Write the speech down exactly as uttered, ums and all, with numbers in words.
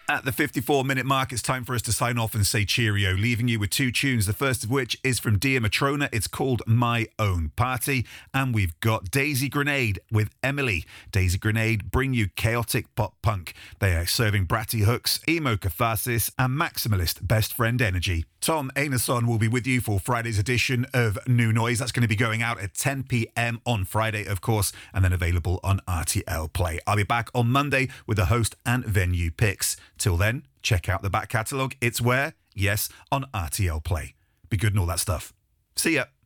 At the fifty-four minute mark, it's time for us to sign off and say cheerio, leaving you with two tunes. The first of which is from Dia Matrona. It's called My Own Party. And we've got Daisy Grenade with Emily. Daisy Grenade bring you chaotic pop punk. They are serving bratty hooks, emo catharsis, and maximalist best friend energy. Tom Ainason will be with you for Friday's edition of New Noise. That's going to be going out at ten p.m. on Friday, of course, and then available on R T L Play. I'll be back on Monday with the host and venue picks. Till then, check out the back catalogue. It's where? Yes, on R T L Play. Be good and all that stuff. See ya.